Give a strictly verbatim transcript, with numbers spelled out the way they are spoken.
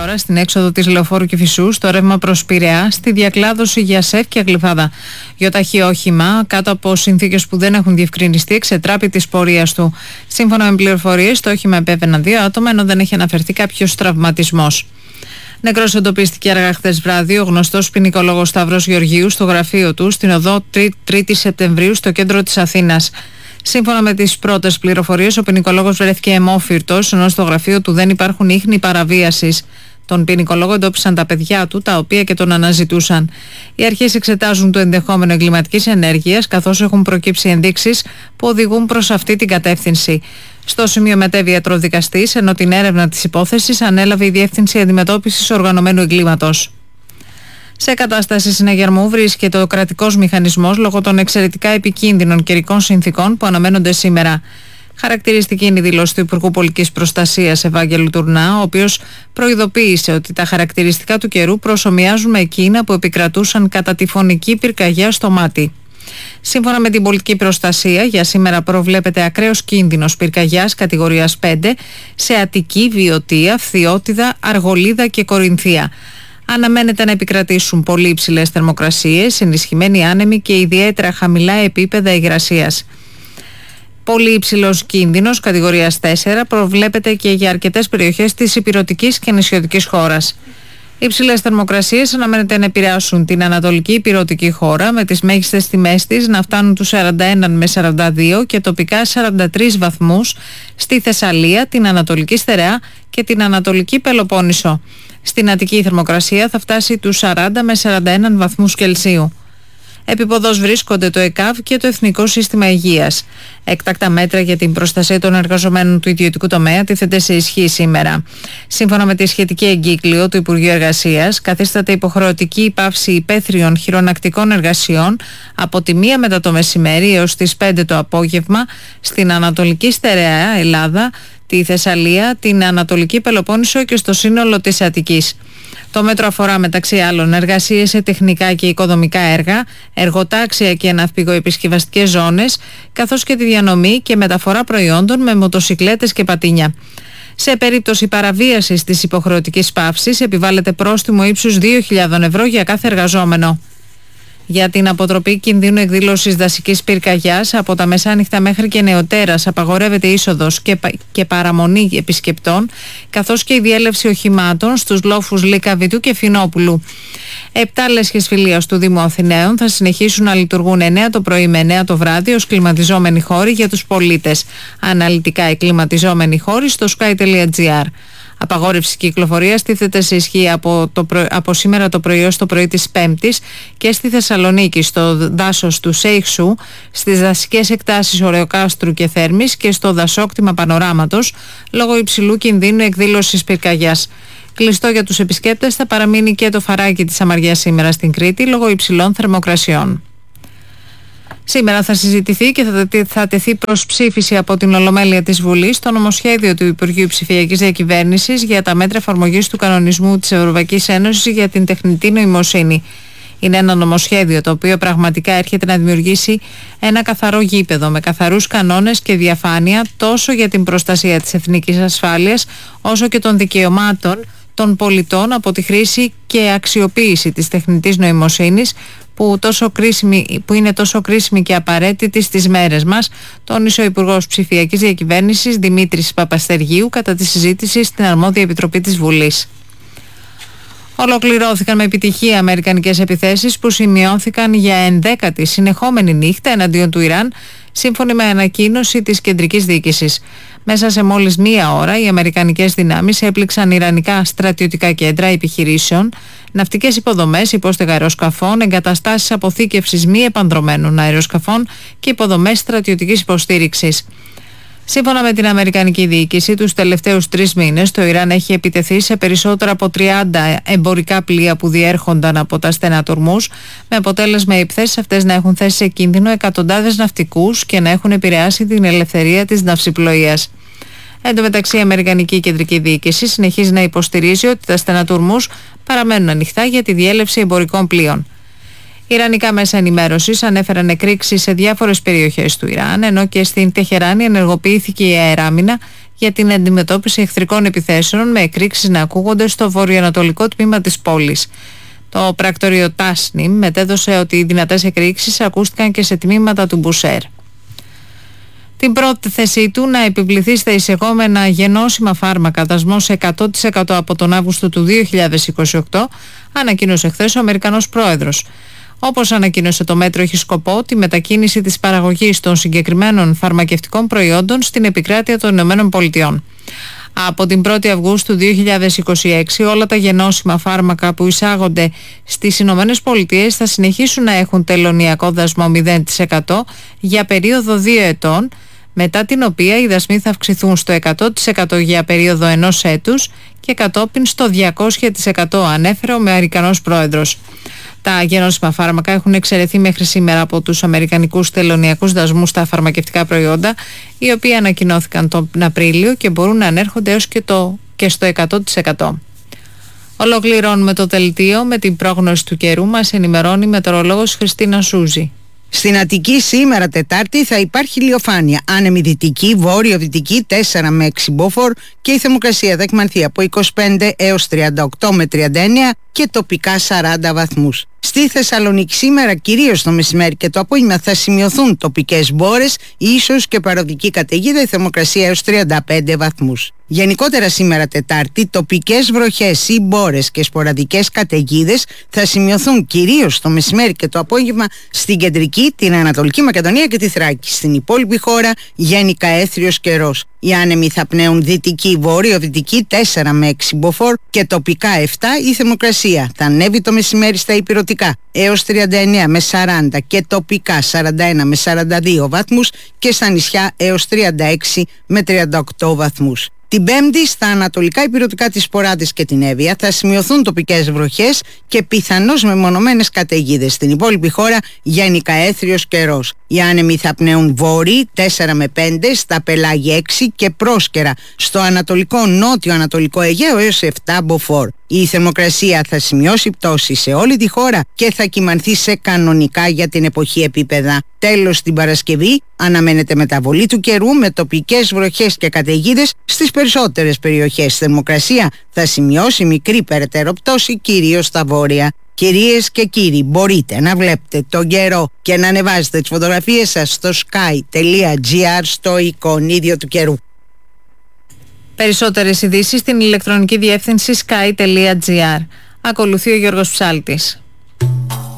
ώρα στην έξοδο της Λεωφόρου Κηφισού, στο ρεύμα προς Πειραιά, στη διακλάδωση για ΣΕΦ και Αγλυφάδα. Γιοταχή όχημα, κάτω από συνθήκες που δεν έχουν διευκρινιστεί, εξετράπη της πορείας του. Σύμφωνα με πληροφορίες, το όχημα επέβαιναν δύο άτομα, ενώ δεν έχει αναφερθεί κάποιος τραυματισμός. Νεκρός εντοπίστηκε αργά χθες βράδυ ο γνωστός ποινικολόγος Σταύρος Γεωργίου στο γραφείο του στην οδό τρίτη Σεπτεμβρίου στο κέντρο της Αθήνας. Σύμφωνα με τις πρώτες πληροφορίες, ο ποινικολόγος βρέθηκε αιμόφυρτος, ενώ στο γραφείο του δεν υπάρχουν ίχνη παραβίασης. Τον ποινικολόγο εντόπισαν τα παιδιά του, τα οποία και τον αναζητούσαν. Οι αρχές εξετάζουν το ενδεχόμενο εγκληματικής ενέργειας, καθώς έχουν προκύψει ενδείξεις που οδηγούν προς αυτή την κατεύθυνση. Στο σημείο μετέβη ιατροδικαστής, ενώ την έρευνα της υπόθεσης ανέλαβε η Διεύθυνση Αντιμετώπισης Οργανωμένου Εγκλήματος. Σε κατάσταση συναγερμού βρίσκεται ο κρατικός μηχανισμός λόγω των εξαιρετικά επικίνδυνων καιρικών συνθήκων που αναμένονται σήμερα. Χαρακτηριστική είναι η δήλωση του Υπουργού Πολιτικής Προστασίας Ευάγγελου Τουρνά, ο οποίος προειδοποίησε ότι τα χαρακτηριστικά του καιρού προσομοιάζουν με εκείνα που επικρατούσαν κατά τη φωνική πυρκαγιά στο Μάτι. Σύμφωνα με την πολιτική προστασία, για σήμερα προβλέπεται ακραίος κίνδυνος πυρκαγιάς κατηγορίας πέντε σε Αττική, Βιωτία, Φθιώτιδα, Αργολίδα και Κορινθία. Αναμένεται να επικρατήσουν πολύ υψηλές θερμοκρασίες, ενισχυμένοι άνεμοι και ιδιαίτερα χαμηλά επίπεδα υγρασίας. Πολύ υψηλός κίνδυνος κατηγορίας τέσσερα προβλέπεται και για αρκετές περιοχές της ηπειρωτικής και νησιωτικής χώρας. Οι υψηλές θερμοκρασίες αναμένεται να επηρεάσουν την ανατολική ηπειρωτική χώρα, με τις μέγιστες τιμές της να φτάνουν τους σαράντα ένα με σαράντα δύο και τοπικά σαράντα τρεις βαθμούς στη Θεσσαλία, την Ανατολική Στερεά και την Ανατολική Πελοπόννησο. Στην Αττική η θερμοκρασία θα φτάσει τους σαράντα με σαράντα ένα βαθμούς Κελσίου. Επίποδος βρίσκονται το ΕΚΑΒ και το Εθνικό Σύστημα Υγείας. Έκτακτα μέτρα για την προστασία των εργαζομένων του ιδιωτικού τομέα τίθενται σε ισχύ σήμερα. Σύμφωνα με τη σχετική εγκύκλιο του Υπουργείου Εργασίας, καθίσταται υποχρεωτική η πάυση υπαίθριων χειρονακτικών εργασιών από τη μία μετά το μεσημέρι έως τις πέντε το απόγευμα στην Ανατολική Στερεά Ελλάδα, τη Θεσσαλία, την Ανατολική Πελοπόννησο και στο σύνολο της Αττικής. Το μέτρο αφορά μεταξύ άλλων εργασίες σε τεχνικά και οικοδομικά έργα, εργοτάξια και ναυπηγοεπισκευαστικές ζώνες, καθώς και τη διανομή και μεταφορά προϊόντων με μοτοσικλέτες και πατίνια. Σε περίπτωση παραβίασης της υποχρεωτικής παύσης επιβάλλεται πρόστιμο ύψους δύο χιλιάδες ευρώ για κάθε εργαζόμενο. Για την αποτροπή κινδύνου εκδήλωσης δασικής πυρκαγιάς από τα μεσάνυχτα μέχρι και νεοτέρας απαγορεύεται είσοδος και, πα... και παραμονή επισκεπτών, καθώς και η διέλευση οχημάτων στους λόφους Λυκαβητού και Φινόπουλου. Επτά λέσχες φιλίας του Δήμου Αθηναίων θα συνεχίσουν να λειτουργούν εννέα το πρωί με εννέα το βράδυ ως κλιματιζόμενοι χώροι για τους πολίτες. Αναλυτικά οι κλιματιζόμενοι χώροι στο sky τελεία gr. Απαγόρευση κυκλοφορίας τίθεται σε ισχύ από, το προ... από σήμερα το πρωί ως το πρωί της Πέμπτης και στη Θεσσαλονίκη, στο δάσος του Σέιχσου, στις δασικές εκτάσεις Ωρεοκάστρου και Θέρμης και στο δασόκτημα Πανοράματος, λόγω υψηλού κινδύνου εκδήλωσης πυρκαγιάς. Κλειστό για τους επισκέπτες θα παραμείνει και το φαράκι της Αμαριάς σήμερα στην Κρήτη, λόγω υψηλών θερμοκρασιών. Σήμερα θα συζητηθεί και θα τεθεί προς ψήφιση από την Ολομέλεια της Βουλής το νομοσχέδιο του Υπουργείου Ψηφιακής Διακυβέρνησης για τα μέτρα εφαρμογής του κανονισμού της Ευρωπαϊκής Ένωσης για την τεχνητή νοημοσύνη. Είναι ένα νομοσχέδιο το οποίο πραγματικά έρχεται να δημιουργήσει ένα καθαρό γήπεδο με καθαρούς κανόνες και διαφάνεια τόσο για την προστασία της εθνικής ασφάλειας όσο και των δικαιωμάτων των πολιτών από τη χρήση και αξιοποίηση της τεχνητής νοημοσύνης που, τόσο κρίσιμη, που είναι τόσο κρίσιμη και απαραίτητη στις μέρες μας, τόνισε ο Υπουργός Ψηφιακής Διακυβέρνησης Δημήτρης Παπαστεργίου κατά τη συζήτηση στην αρμόδια επιτροπή της Βουλής. Ολοκληρώθηκαν με επιτυχία αμερικανικές επιθέσεις που σημειώθηκαν για ενδέκατη συνεχόμενη νύχτα εναντίον του Ιράν, σύμφωνα με ανακοίνωση της κεντρικής διοίκησης. Μέσα σε μόλις μία ώρα οι αμερικανικές δυνάμεις έπληξαν ιρανικά στρατιωτικά κέντρα επιχειρήσεων, ναυτικές υποδομές, υπόστεγα αεροσκαφών, εγκαταστάσεις αποθήκευσης μη επανδρωμένων αεροσκαφών και υποδομές στρατιωτικής υποστήριξης. Σύμφωνα με την αμερικανική διοίκηση, τους τελευταίους τρεις μήνες το Ιράν έχει επιτεθεί σε περισσότερα από τριάντα εμπορικά πλοία που διέρχονταν από τα στενά του Ορμούζ, με αποτέλεσμα οι επιθέσεις αυτές να έχουν θέσει σε κίνδυνο εκατοντάδες ναυτικούς και να έχουν επηρεάσει την ελευθερία της ναυσιπλοείας. Εν τω μεταξύ, η Αμερικανική Κεντρική Διοίκηση συνεχίζει να υποστηρίζει ότι τα στενά του Ορμούζ παραμένουν ανοιχτά για τη διέλευση εμπορικών πλοίων. Ιρανικά μέσα ενημέρωσης ανέφεραν εκρήξεις σε διάφορες περιοχές του Ιράν, ενώ και στην Τεχεράνη ενεργοποιήθηκε η αεράμινα για την αντιμετώπιση εχθρικών επιθέσεων, με εκρήξεις να ακούγονται στο βορειοανατολικό τμήμα της πόλης. Το πρακτορείο Τάσνιμ μετέδωσε ότι οι δυνατές εκρήξεις ακούστηκαν και σε τμήματα του Μπουσέρ. Την πρόθεσή του να επιβληθεί στα εισεγόμενα γενώσιμα φάρμακα δασμός εκατό τοις εκατό από τον Αύγουστο του δύο χιλιάδες είκοσι οκτώ ανακοίνωσε χθες ο Αμερικανός πρόεδρος. Όπως ανακοίνωσε, το μέτρο έχει σκοπό τη μετακίνηση της παραγωγής των συγκεκριμένων φαρμακευτικών προϊόντων στην επικράτεια των Ηνωμένων Πολιτειών. Από την πρώτη Αυγούστου δύο χιλιάδες είκοσι έξι όλα τα γενώσιμα φάρμακα που εισάγονται στις Ηνωμένες Πολιτείες θα συνεχίσουν να έχουν τελωνειακό δασμό μηδέν τοις εκατό για περίοδο δύο ετών, μετά την οποία οι δασμοί θα αυξηθούν στο εκατό τοις εκατό για περίοδο ενός έτους και κατόπιν στο διακόσια τοις εκατό, ανέφερε ο Αμερικανός πρόεδρος. Τα γενώσιμα φάρμακα έχουν εξαιρεθεί μέχρι σήμερα από τους αμερικανικούς τελωνειακούς δασμούς στα φαρμακευτικά προϊόντα, οι οποίοι ανακοινώθηκαν τον Απρίλιο και μπορούν να ανέρχονται έως και, το, και στο εκατό τοις εκατό. Ολοκληρώνουμε το δελτίο με την πρόγνωση του καιρού. Μας ενημερώνει η μετεωρολόγος Χριστίνα Σούζη. Στην Αττική σήμερα Τετάρτη θα υπάρχει ηλιοφάνεια, άνεμη δυτική, βόρειο-δυτική τέσσερα με έξι μποφόρ και η θερμοκρασία θα εκμανθεί από είκοσι πέντε έως τριάντα οκτώ με τριάντα εννέα και τοπικά σαράντα βαθμούς. Στη Θεσσαλονίκη σήμερα, κυρίως το μεσημέρι και το απόγευμα, θα σημειωθούν τοπικές μπόρες, ίσως και παροδική καταιγίδα, η θερμοκρασία έως τριάντα πέντε βαθμούς. Γενικότερα σήμερα Τετάρτη, τοπικές βροχές ή μπόρες και σποραδικές καταιγίδες θα σημειωθούν κυρίως το μεσημέρι και το απόγευμα στην κεντρική, την Ανατολική Μακεδονία και τη Θράκη. Στην υπόλοιπη χώρα γενικά έθριος καιρός. Οι άνεμοι θα πνέουν δυτική, βόρειο-δυτική τέσσερα με έξι μποφόρ και τοπικά επτά. Η θερμοκρασία θα ανέβει το μεσημέρι στα ηπειρωτικά έως τριάντα εννέα με σαράντα και τοπικά σαράντα ένα με σαράντα δύο βαθμούς και στα νησιά έως τριάντα έξι με τριάντα οκτώ βαθμούς. Την Πέμπτη στα ανατολικά ηπειρωτικά της Ποράδης και την Εύβοια θα σημειωθούν τοπικές βροχές και πιθανώς μεμονωμένες καταιγίδες. Στην υπόλοιπη χώρα γενικά έθριος καιρός. Οι άνεμοι θα πνέουν βόρειοι τέσσερα με πέντε, στα πελάγια έξι και πρόσκαιρα στο ανατολικό νότιο ανατολικό Αιγαίο έως επτά μποφόρ. Η θερμοκρασία θα σημειώσει πτώση σε όλη τη χώρα και θα κυμανθεί σε κανονικά για την εποχή επίπεδα. Τέλος, την Παρασκευή αναμένεται μεταβολή του καιρού με τοπικές βροχές και καταιγίδες στις περισσότερες περιοχές. Η θερμοκρασία θα σημειώσει μικρή περαιτέρω πτώση, κυρίως στα βόρεια. Κυρίες και κύριοι, μπορείτε να βλέπετε τον καιρό και να ανεβάζετε τις φωτογραφίες σας στο sky τελεία gr, στο εικονίδιο του καιρού. Περισσότερες ειδήσεις στην ηλεκτρονική διεύθυνση sky τελεία gr. Ακολουθεί ο Γιώργος Ψάλτης.